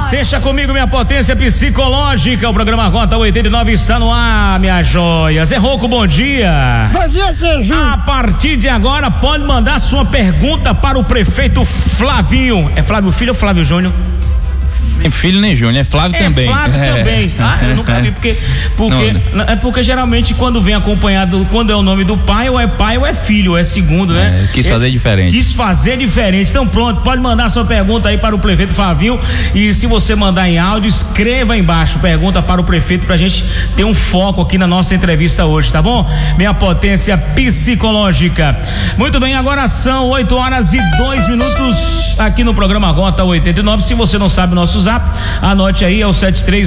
Deixa comigo, minha potência psicológica. O programa Rota 89 está no ar, minha joia. Zé Rocco, bom dia. Bom dia, Queijo. A partir de agora, pode mandar sua pergunta para o prefeito Flavinho. É Flávio Filho ou Flávio Júnior? Nem filho nem Júnior, é Flávio também. Flávio também. Eu nunca vi, porque geralmente quando vem acompanhado, quando é o nome do pai, ou é filho, ou é segundo, né? Quis fazer diferente. Quis fazer diferente. Então pronto, pode mandar sua pergunta aí para o prefeito Flavinho, e se você mandar em áudio, escreva aí embaixo, pergunta para o prefeito, pra gente ter um foco aqui na nossa entrevista hoje, tá bom? Minha potência psicológica. Muito bem, agora são 8h02 aqui no programa Rota 89. Se você não sabe o nosso zap, anote aí, é o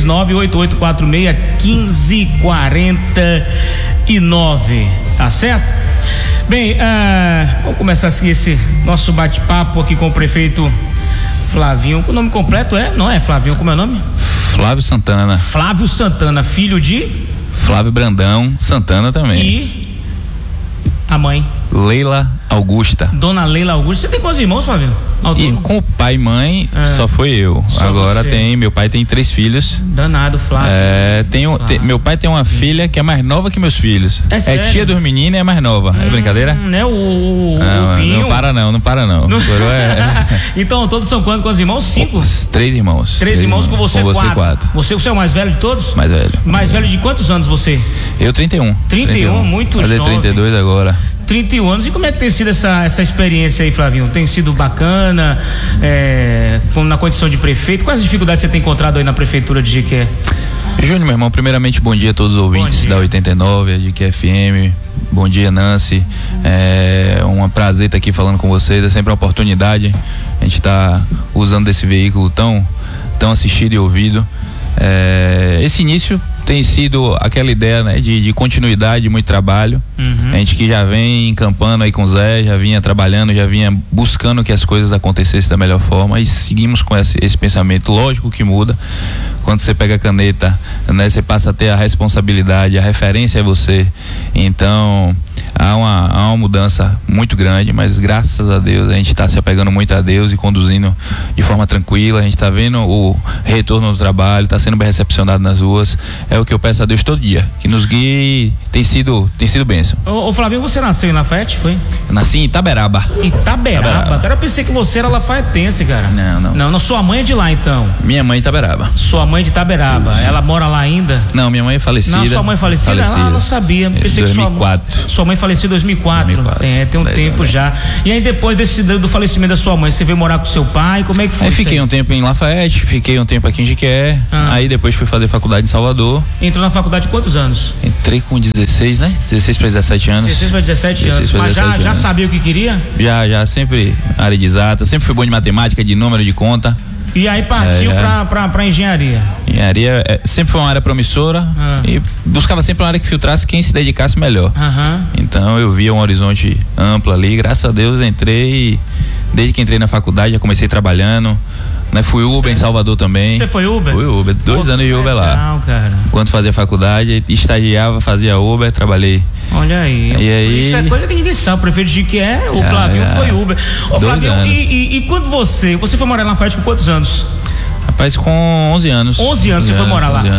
739-8846-1549, tá certo? Bem, vamos começar assim esse nosso bate-papo aqui com o prefeito Flavinho. O nome completo não é Flavinho, como é o nome? Flávio Santana. Flávio Santana, filho de? Flávio Brandão Santana também. E a mãe? Leila Augusta. Dona Leila Augusta. Você tem quantos irmãos, Flavinho? E com o pai e mãe, só foi eu. Só agora meu pai tem 3 filhos. Danado, Flávio. Meu pai tem uma filha que é mais nova que meus filhos. É tia dos meninos e é mais nova. É brincadeira? Né, o Pinho. Não para não. Então, todos são quantos irmãos? 5? 3 irmãos. 3 irmãos, com você 4. Você é o mais velho de todos? Mais velho. Mais velho de quantos anos você? Eu 31. 31, muito jovem. Fazer 32 agora. 31 anos. E como é que tem sido essa experiência aí, Flavinho? Tem sido bacana? Fomos na condição de prefeito. Quais as dificuldades você tem encontrado aí na prefeitura de Jequié? Júnior, meu irmão, primeiramente bom dia a todos os ouvintes da 89, a Jequié FM. Bom dia, Nancy. É um prazer estar aqui falando com vocês. É sempre uma oportunidade. A gente está usando desse veículo tão assistido e ouvido. Esse início tem sido aquela ideia, né, de continuidade, muito trabalho. A gente que já vem encampando aí com o Zé, já vinha trabalhando, já vinha buscando que as coisas acontecessem da melhor forma, e seguimos com esse pensamento. Lógico que muda quando você pega a caneta, né, você passa a ter a responsabilidade, a referência é você. Então há uma mudança muito grande, mas graças a Deus a gente está se apegando muito a Deus e conduzindo de forma tranquila. A gente está vendo o retorno do trabalho, está sendo bem recepcionado nas ruas. É o que eu peço a Deus todo dia, que nos guie. Tem sido bênção. Ô Flavinho, você nasceu em Lafayette, foi? Eu nasci em Itaberaba. Itaberaba? Cara, eu pensei que você era lafaietense, cara. Não, sua mãe é de lá, então? Minha mãe é de Itaberaba. Sua mãe é de Itaberaba. Ela mora lá ainda? Não, minha mãe é falecida. Não, sua mãe é falecida? Não sabia. Pensei 2004. Que sua mãe faleceu em 2004. Tem um tempo já. E aí depois do falecimento da sua mãe, você veio morar com seu pai? Como é que foi? Aí fiquei um tempo em Lafayette, fiquei um tempo aqui em Jequié. Aí depois fui fazer faculdade em Salvador. Entrou na faculdade com quantos anos? Entrei com 16, né? 16 para 17 anos. 16 para 17 anos. Mas já sabia o que queria? Já, sempre área de exata, sempre fui bom de matemática, de número, de conta. E aí partiu pra engenharia? Engenharia sempre foi uma área promissora e buscava sempre uma área que filtrasse quem se dedicasse melhor. Então eu via um horizonte amplo ali, graças a Deus entrei, e desde que entrei na faculdade já comecei trabalhando, né? Fui Uber em Salvador também. Você foi Uber? Fui Uber, 2 anos de Uber lá. Cara. Enquanto fazia faculdade, estagiava, fazia Uber, trabalhei. Olha aí. Isso é coisa que ninguém sabe. O prefeito de Jequié, o Flavinho foi Uber. Ô Flavinho, e quando você foi morar na Lafayette com quantos anos? Rapaz, com 11 anos. 11 anos você foi morar lá.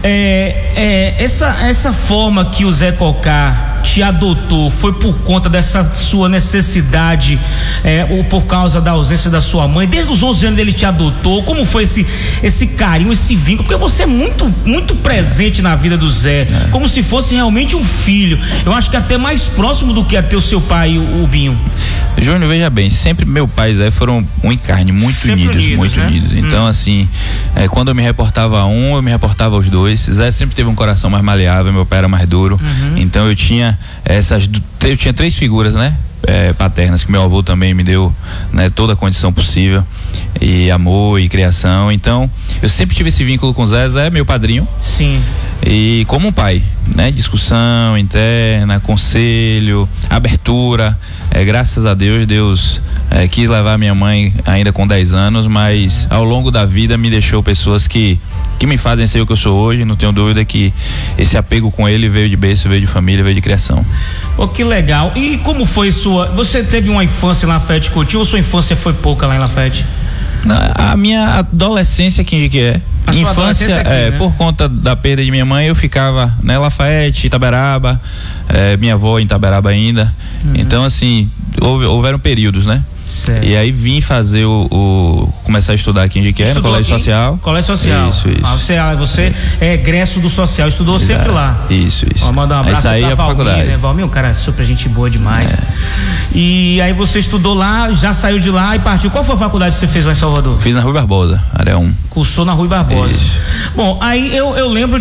Essa forma que o Zé Cocá te adotou foi por conta dessa sua necessidade, ou por causa da ausência da sua mãe? Desde os 11 anos ele te adotou? Como foi esse carinho, esse vínculo? Porque você é muito, muito presente na vida do Zé, como se fosse realmente um filho. Eu acho que até mais próximo do que até o seu pai, o Binho. Júnior, veja bem, sempre meu pai e Zé foram um em carne, muito unidos. Então, assim, quando eu me reportava a um, eu me reportava aos dois. Zé sempre teve um coração mais maleável, meu pai era mais duro. Então eu tinha 3 figuras, né? Paternas, que meu avô também me deu, né, toda a condição possível, e amor e criação. Então eu sempre tive esse vínculo com o Zé. Zé é meu padrinho. Sim. E como um pai, né? Discussão interna, conselho, abertura. Graças a Deus quis levar minha mãe ainda com 10 anos, mas ao longo da vida me deixou pessoas que me fazem ser o que eu sou hoje. Não tenho dúvida que esse apego com ele veio de berço, veio de família, veio de criação. Oh, que legal. E como foi você teve uma infância em Lafayette Coutinho, ou sua infância foi pouca lá em Lafayette? A minha adolescência aqui em Jequié. Infância, aqui, né? Por conta da perda de minha mãe, eu ficava, né, Lafayette, Itaberaba, minha avó em Itaberaba ainda. Então, assim, houveram períodos, né? Certo. E aí vim fazer começar a estudar aqui em Jequié, no Colégio Social. Colégio Social. Isso. Você é egresso do Social, estudou sempre lá. Isso. Vou mandar um abraço aí pra Valmir, né? Valmir, um cara super gente boa demais. E aí você estudou lá, já saiu de lá e partiu. Qual foi a faculdade que você fez lá em Salvador? Fiz na Rui Barbosa, área 1. Cursou na Rui Barbosa. Isso. Bom, aí eu lembro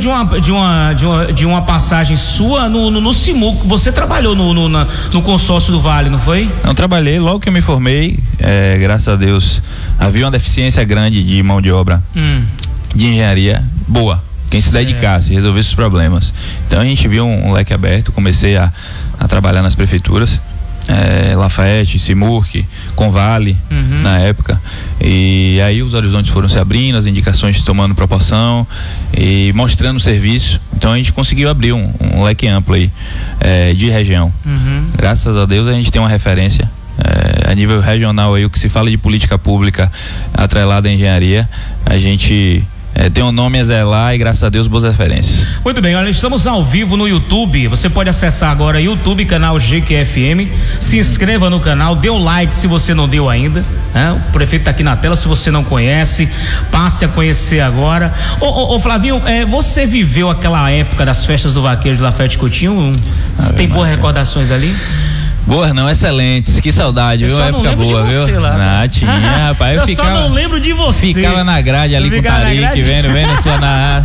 de uma passagem sua no Simuco. Você trabalhou no consórcio do Vale, não foi? Não trabalhei, logo que eu me formei, graças a Deus, havia uma deficiência grande de mão de obra de engenharia boa. Quem se dedicasse, resolvesse os problemas. Então a gente viu um leque aberto, comecei a trabalhar nas prefeituras. Lafayette, Simurque, Convale, na época, e aí os horizontes foram se abrindo, as indicações tomando proporção e mostrando serviço. Então a gente conseguiu abrir um leque amplo aí de região. Graças a Deus a gente tem uma referência a nível regional aí, o que se fala de política pública atrelada à engenharia, a gente tem um nome a zelar e graças a Deus boas referências. Muito bem, olha, estamos ao vivo no YouTube, você pode acessar agora YouTube, canal GQFM, se inscreva no canal, dê o like se você não deu ainda, né? O prefeito tá aqui na tela, se você não conhece, passe a conhecer agora. Ô Flavinho, você viveu aquela época das festas do Vaqueiro de Lafayette Coutinho? Você tem boas recordações dali? Boas não, excelentes, que saudade, viu? Época boa, viu? Tinha, rapaz. Eu só não lembro de você. Ficava na grade ali com o Tarique, vendo sua na.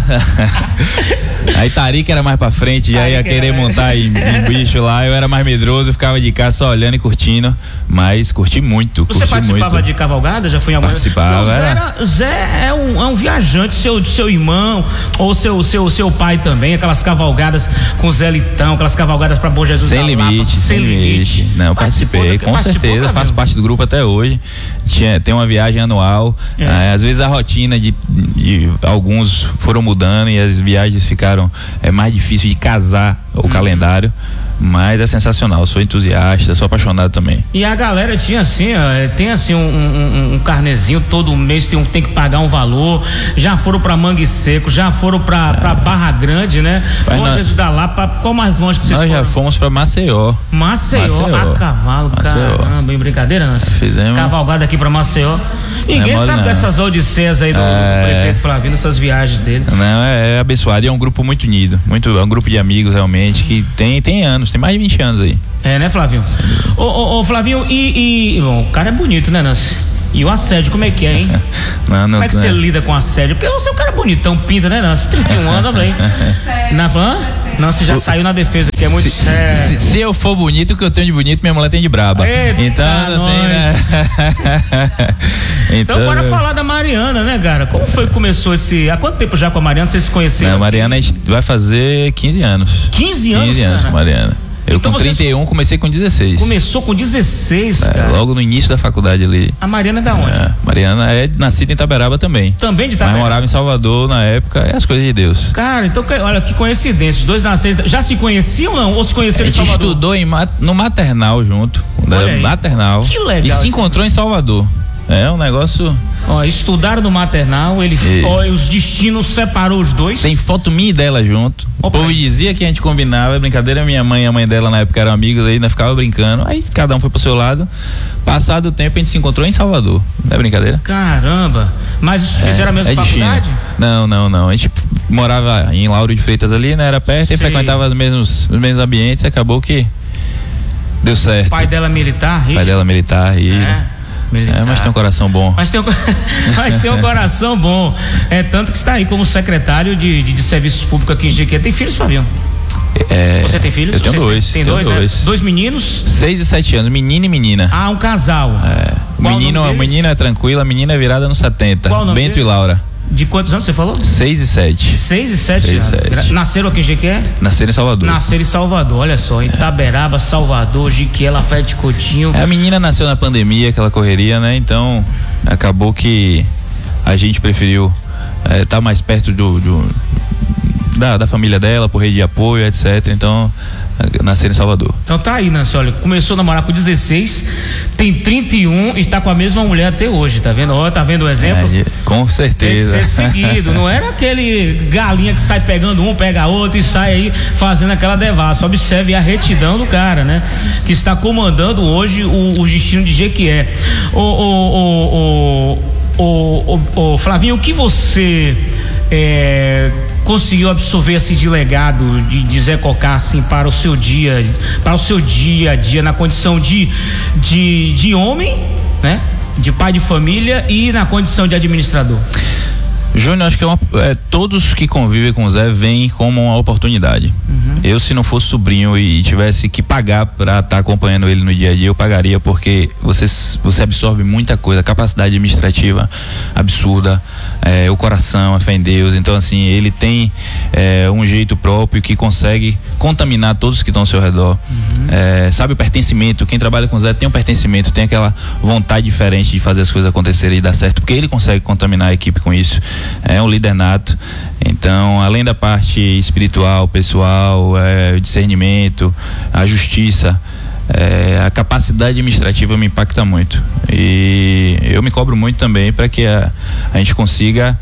Aí Tarique era mais pra frente, já ia querer montar em bicho lá, eu era mais medroso, eu ficava de casa só olhando e curtindo, mas curti muito. Você participava de cavalgada? Já foi em alguma? Participava. Zé é um viajante, seu irmão, ou seu pai também, aquelas cavalgadas com Zé Litão, aquelas cavalgadas pra Bom Jesus. Sem limite. Não, participei, com certeza, faço parte do grupo até hoje. Tem uma viagem anual, às vezes a rotina de alguns foram mudando e as viagens ficaram mais difícil de casar o calendário, mas é sensacional, sou entusiasta, sou apaixonado também. E a galera tinha assim, tem assim um carnezinho, todo mês tem que pagar um valor, já foram pra Mangue Seco, já foram pra Barra Grande, né? Bom Jesus da Lapa, qual mais longe que vocês foram? Nós já fomos pra Maceió. A cavalo, caramba, em brincadeira, Nancy? Fizemos. Cavalgada aqui pra Maceió. Ninguém sabe dessas odisseias aí do prefeito Flavino, essas viagens dele. Não, é abençoado, e é um grupo muito unido, é um grupo de amigos realmente, que tem anos, tem mais de 20 anos aí. Né, Flavinho? Ô Flavinho, bom, o cara é bonito, né, Nancy? E o assédio, como é que é, hein? Como é que você lida com assédio? Porque você é um cara bonitão, pinta, né, Nancy? 31 anos, olha aí. Não, você já saiu na defesa, que é muito sério. Se eu for bonito, o que eu tenho de bonito, minha mulher tem de braba. Eita, então não tem, né? Então bora falar da Mariana, né, cara? Como foi que começou há quanto tempo já com a Mariana vocês se conheceram? A Mariana, a gente vai fazer 15 anos. 15 anos? 15 anos, Mariana. Eu então com 31 comecei com 16. Começou com 16, cara. Logo no início da faculdade ali. A Mariana é da onde? Mariana é nascida em Itaberaba também. Também de Itaberaba? Mas morava em Salvador na época, as coisas de Deus. Cara, então olha que coincidência, os dois nasceram, já se conheciam ou não? Ou se conheceram em Salvador? A gente estudou no maternal junto, maternal. Que legal. E se encontrou em Salvador. É um negócio. Estudaram no maternal, os destinos separou os dois. Tem foto minha e dela junto. O povo dizia que a gente combinava, brincadeira, minha mãe e a mãe dela na época eram amigos, aí nós ficava brincando, aí cada um foi pro seu lado. Passado o tempo a gente se encontrou em Salvador, não é brincadeira? Caramba, mas fizeram a mesma faculdade? Não, a gente morava em Lauro de Freitas ali, né, era perto, e frequentava os mesmos ambientes, e acabou que deu certo. Pai dela militar, mas tem um coração bom. Mas tem um coração bom. Tanto que está aí como secretário de serviços públicos aqui em Jequié. Tem filhos, Flavinho? Você tem filhos? Eu tenho dois. Tem dois, né? Dois meninos? 6 e 7 anos, menino e menina. Um casal. A menina é tranquila, a menina é virada nos 70. Qual o nome Bento deles? E Laura. De quantos anos você falou? 6 e 7. 6 e 7 anos. Nasceram aqui em Jequié? Nasceram em Salvador. Nasceram em Salvador, olha só. Itaberaba, Salvador, Jequié, Lafayette Coutinho. A menina nasceu na pandemia, aquela correria, né? Então, acabou que a gente preferiu estar mais perto da família dela, por rede de apoio, etc. Então, nasceram em Salvador. Então tá aí, Nancy, olha, começou a namorar com 16, tem 31 e está com a mesma mulher até hoje, tá vendo? Ó, tá vendo o exemplo? Com certeza. Tem que ser seguido, não era aquele galinha que sai pegando um, pega outro e sai aí fazendo aquela devassa. Observe a retidão do cara, né? Que está comandando hoje o destino de Jequié. Flavinho, o que você conseguiu absorver assim de legado de Zé Cocá assim para o seu dia a dia na condição de homem, né? De pai de família e na condição de administrador? Júnior, acho que todos que convivem com o Zé veem como uma oportunidade. Eu, se não fosse sobrinho e tivesse que pagar para estar acompanhando ele no dia a dia, eu pagaria, porque você absorve muita coisa, capacidade administrativa absurda, o coração, a fé em Deus. Então, assim, ele tem um jeito próprio que consegue contaminar todos que estão ao seu redor. Sabe o pertencimento? Quem trabalha com o Zé tem um pertencimento, tem aquela vontade diferente de fazer as coisas acontecerem e dar certo, porque ele consegue contaminar a equipe com isso. É um líder nato. Então, além da parte espiritual, pessoal, o discernimento, a justiça, a capacidade administrativa me impacta muito, e eu me cobro muito também para que a gente consiga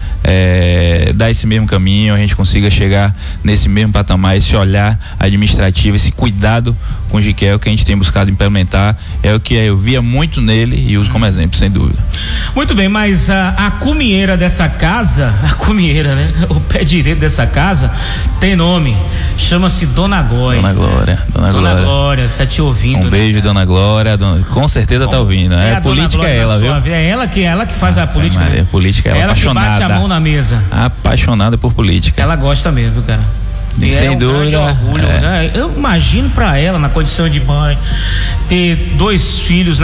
dar esse mesmo caminho, a gente consiga chegar nesse mesmo patamar, esse olhar administrativo, esse cuidado com o Jequié, que a gente tem buscado implementar, é o que eu via muito nele e uso como exemplo, sem dúvida. Muito bem, mas a cumieira dessa casa, né? O pé direito dessa casa tem nome, chama-se Dona Glória. Dona Glória, tá te ouvindo. Um beijo, Dona Glória, com certeza tá ouvindo. A política é ela, viu? É ela que faz a política. Maria, né? Política é ela apaixonada. Que bate a mão na mesa. Apaixonada por política. Ela gosta mesmo, viu, cara? E sem dúvida. Orgulho, né? Eu imagino pra ela, na condição de mãe, ter dois filhos,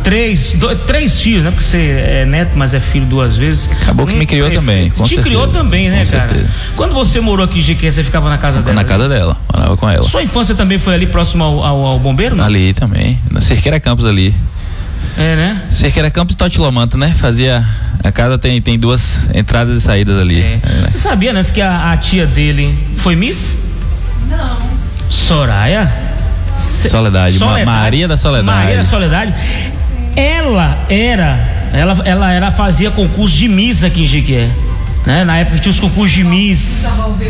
três filhos, né? Porque você é neto, mas é filho duas vezes. Acabou que me criou também. Te criou também, né, cara? Certeza. Quando você morou aqui em Jequié, você ficava na casa dela? Na casa dela, morava com ela. Sua infância também foi ali próximo ao bombeiro, não? Ali também, na Cerqueira Campos ali. Né? Cerqueira Campos e Totilomanto, né? A casa tem duas entradas e saídas ali. Né? Você sabia, né, que a tia dele foi Miss? Não. Soraya? Soledade. Maria da Soledade. Ela fazia concurso de Miss aqui em Jequié, né? Na época que tinha os concursos de Miss.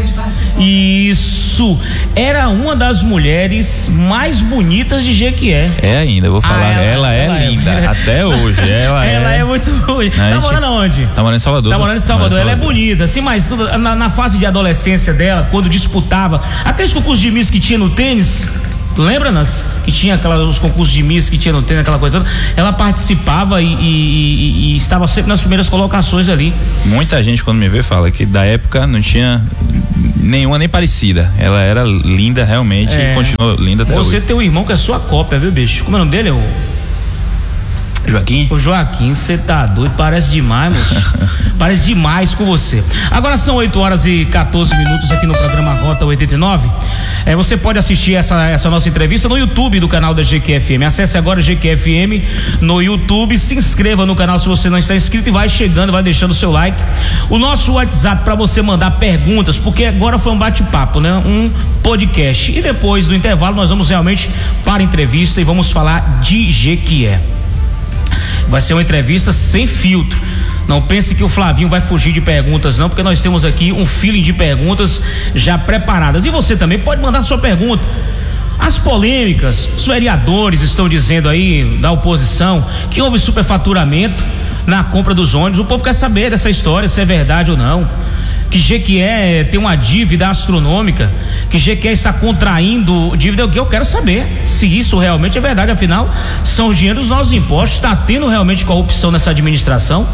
Isso. Era uma das mulheres mais bonitas de Jequié. É ainda, vou falar. Ela é linda. Até hoje. Ela é muito bonita. Tá morando aonde? Tá morando em Salvador. Tá morando em Salvador. Ela é bonita. Assim, mas na fase de adolescência dela, quando disputava aqueles concursos de Miss que tinha no tênis. Lembra, Nas? Que tinha os concursos de Miss que tinha no tênis, aquela coisa toda. Ela participava e estava sempre nas primeiras colocações ali. Muita gente, quando me vê, fala que da época não tinha nenhuma nem parecida. Ela era linda realmente e continua linda até hoje. Você tem um irmão que é sua cópia, viu, bicho? Como é o nome dele? Joaquim? O Joaquim, você tá doido, parece demais, moço. Parece demais com você. Agora são 8h14 aqui no programa Rota 89. Você pode assistir essa nossa entrevista no YouTube do canal da Jequié FM. Acesse agora Jequié FM no YouTube, se inscreva no canal se você não está inscrito e vai chegando, vai deixando o seu like. O nosso WhatsApp para você mandar perguntas, porque agora foi um bate-papo, né? Um podcast. E depois do intervalo nós vamos realmente para a entrevista e vamos falar de Jequié. Vai ser uma entrevista sem filtro. Não pense que o Flavinho vai fugir de perguntas, não, porque nós temos aqui um feeling de perguntas já preparadas. E você também pode mandar sua pergunta. As polêmicas, os vereadores estão dizendo aí, da oposição, que houve superfaturamento na compra dos ônibus. O povo quer saber dessa história, se é verdade ou não. Que Jequié tem uma dívida astronômica, que Jequié está contraindo dívida. O que eu quero saber, se isso realmente é verdade, afinal são os dinheiros dos nossos impostos. Está tendo realmente corrupção nessa administração?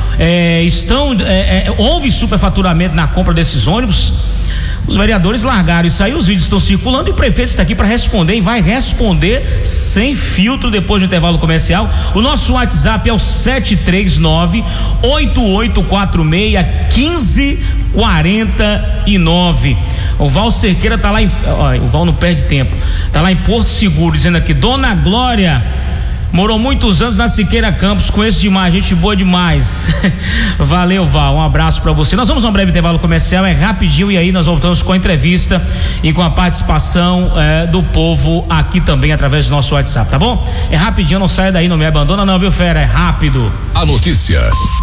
Houve superfaturamento na compra desses ônibus? Os vereadores largaram isso aí, os vídeos estão circulando e o prefeito está aqui para responder e vai responder sem filtro depois do intervalo comercial. O nosso WhatsApp é o 739-8846-1549. O Val Cerqueira tá lá o Val não perde tempo, tá lá em Porto Seguro dizendo aqui: Dona Glória Morou muitos anos na Siqueira Campos, conheço demais, gente boa demais. Valeu, Val, um abraço pra você. Nós vamos a um breve intervalo comercial, é rapidinho, e aí nós voltamos com a entrevista e com a participação do povo aqui também através do nosso WhatsApp, tá bom? É rapidinho, não saia daí, não me abandona não, viu, fera? É rápido. A notícia